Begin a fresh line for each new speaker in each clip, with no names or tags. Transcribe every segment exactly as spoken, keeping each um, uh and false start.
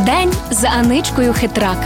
День за Аничкою Хитрак.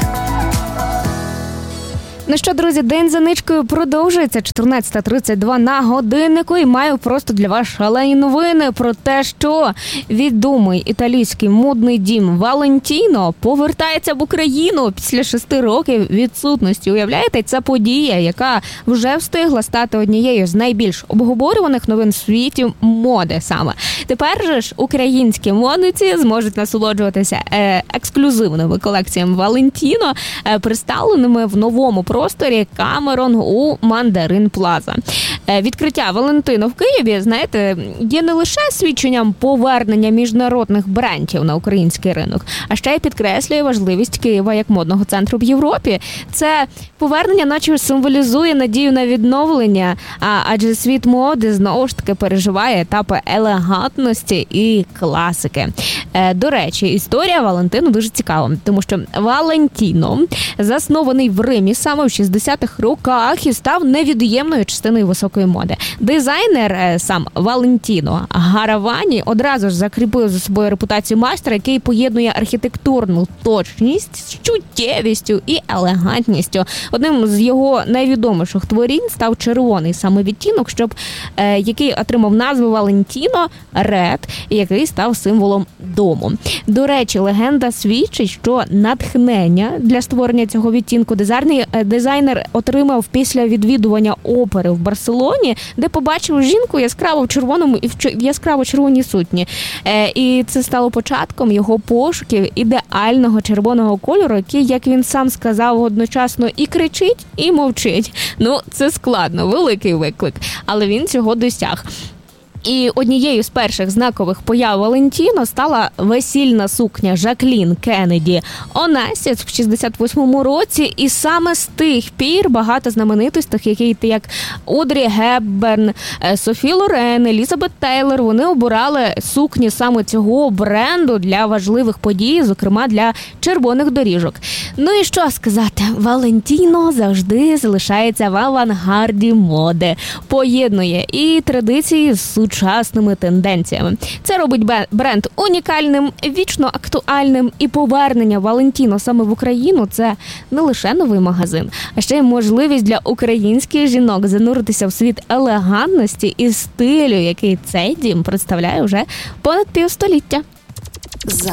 Ну що, друзі, день за ничкою продовжується. чотирнадцята тридцять два на годиннику, і маю просто для вас шалені новини про те, що відомий італійський модний дім Валентіно повертається в Україну після шести років відсутності. Уявляєте, це подія, яка вже встигла стати однією з найбільш обговорюваних новин в світі моди саме. Тепер же ж українські модниці зможуть насолоджуватися е, ексклюзивними колекціями Валентіно, е, представленими в новому просторі Камерон у Мандарин Плаза. Відкриття Валентино в Києві, знаєте, є не лише свідченням повернення міжнародних брендів на український ринок, а ще й підкреслює важливість Києва як модного центру в Європі. Це повернення наче символізує надію на відновлення, адже світ моди знову ж таки переживає етапи елегантності і класики. До речі, історія Валентино дуже цікава, тому що Валентіно заснований в Римі саме в шістдесятих роках і став невід'ємною частиною високої моди. Дизайнер сам Валентіно Гаравані одразу ж закріпив за собою репутацію майстра, який поєднує архітектурну точність з чуттєвістю і елегантністю. Одним з його найвідоміших творінь став червоний саме відтінок, щоб, е, який отримав назву Валентіно Ред, і який став символом дому. До речі, легенда свідчить, що натхнення для створення цього відтінку дизайнер, дизайнер отримав після відвідування опери в Барселоні, де побачив жінку яскраво в червоному і в яскраво червоній сукні. Е, і це стало початком його пошуків ідеального червоного кольору, який, як він сам сказав, одночасно і кричить, і мовчить. Ну, це складно, великий виклик, але він цього досяг. І однією з перших знакових появ Валентіно стала весільна сукня Жаклін Кеннеді Онасіс в шістдесят восьмому році. І саме з тих пір багато знаменитостей, які як Одрі Гепберн, Софі Лорен, Елізабет Тейлор, вони обирали сукні саме цього бренду для важливих подій, зокрема для червоних доріжок. Ну і що сказати, Валентіно завжди залишається в авангарді моди. Поєднує і традиції з сучасними тенденціями. Це робить бренд унікальним, вічно актуальним, і повернення Валентіно саме в Україну – це не лише новий магазин, а ще й можливість для українських жінок зануритися в світ елегантності і стилю, який цей дім представляє вже понад півстоліття.